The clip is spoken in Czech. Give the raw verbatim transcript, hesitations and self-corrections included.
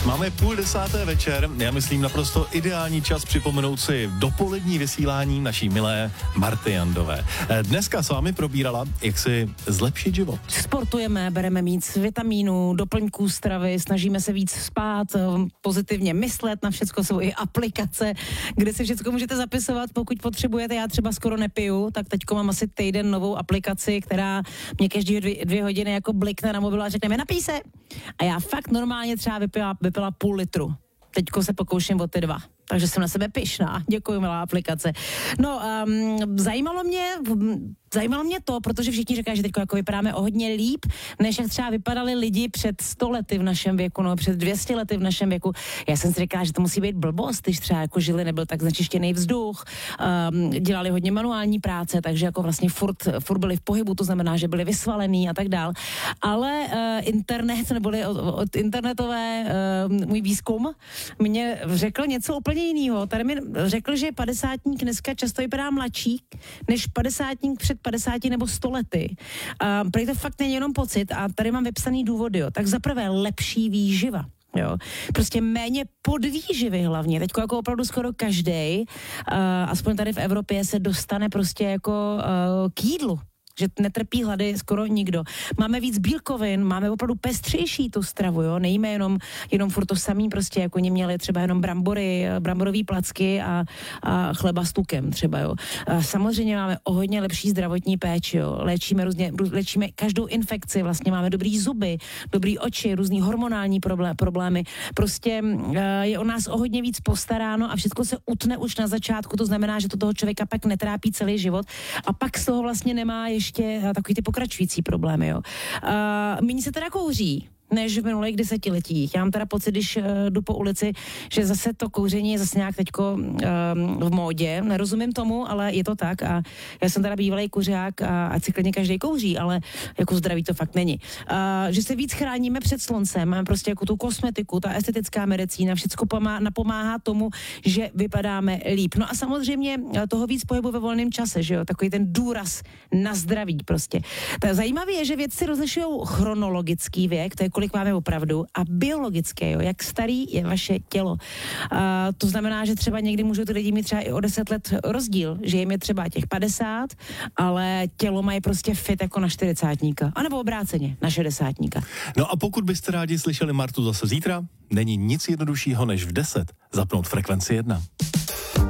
Máme půl desáté večer, já myslím naprosto ideální čas připomenout si dopolední vysílání naší milé Marty Jandové. Dneska s vámi probírala, jak si zlepšit život. Sportujeme, bereme víc vitamínů, doplňků stravy, snažíme se víc spát, pozitivně myslet, na všecko jsou i aplikace, kde si všecko můžete zapisovat, pokud potřebujete. Já třeba skoro nepiju, tak teďko mám asi týden novou aplikaci, která mě každý dvě, dvě hodiny jako blikne na mobilu a řekne mi napij se. A já fakt normálně třeba vypila, vypila půl litru. Teďko se pokouším o ty dva. Takže jsem na sebe pyšná. Děkuji, milá aplikace. No, um, zajímalo mě, zajímalo mě to, protože všichni říkají, že teď jako vypadáme o hodně líp, než jak třeba vypadali lidi před sto lety v našem věku, no před dvě stě lety v našem věku. Já jsem si říkala, že to musí být blbost, když třeba jako žili, nebyl tak znečištěný vzduch, um, dělali hodně manuální práce, takže jako vlastně furt, furt byli v pohybu, to znamená, že byli vysvalený a tak dál. Ale uh, internet, neboli od, od internetové uh, můj výzkum mě řekl něco úplně jinýho. Tady mi řekl, že padesátník dneska často vypadá mladší než padesátník před padesáti nebo sto lety. A prý to fakt není jenom pocit a tady mám vypsaný důvody. Jo. Tak zaprvé lepší výživa. Jo. Prostě méně podvýživy hlavně. Teďko jako opravdu skoro každej, uh, aspoň tady v Evropě se dostane prostě jako uh, k jídlu. Že netrpí hlady skoro nikdo. Máme víc bílkovin, máme opravdu pestřejší tu stravu, jo, nejíme jenom, jenom furt to samý, prostě jako oni měli třeba jenom brambory, bramborový placky a, a chleba s tukem třeba, jo. A samozřejmě máme o hodně lepší zdravotní péči, jo, léčíme různě, léčíme každou infekci, vlastně máme dobrý zuby, dobrý oči, různý hormonální problé, problémy, prostě je o nás o hodně víc postaráno a všechno se utne už na začátku, to znamená, že to toho člověka pak netrápí celý život a pak z toho vlastně nemá ještě takový ty pokračující problémy, jo. Uh, Míň se teda kouří, než v minulých desetiletích. Já mám teda pocit, když uh, jdu po ulici, že zase to kouření je zase nějak teďko uh, v módě. Nerozumím tomu, ale je to tak a já jsem teda bývalý kuřák a ať si klidně každý kouří, ale jako zdraví to fakt není. Uh, že se víc chráníme před sluncem, máme prostě jako tu kosmetiku, ta estetická medicína, všecko pomá- napomáhá tomu, že vypadáme líp. No a samozřejmě toho víc pohybu ve volném čase, že jo, takový ten důraz na zdraví prostě. Tak zajímavé je, že vědci rozlišují chronologický věk, to je kolik máme opravdu, a biologické, jo, jak starý je vaše tělo. A to znamená, že třeba někdy můžou ty lidi mít třeba i o deset let rozdíl, že jim je třeba těch padesát, ale tělo mají prostě fit jako na čtyřicátníka, anebo obráceně, na šedesátníka. No a pokud byste rádi slyšeli Martu zase zítra, není nic jednoduššího než v deset zapnout frekvenci jedna.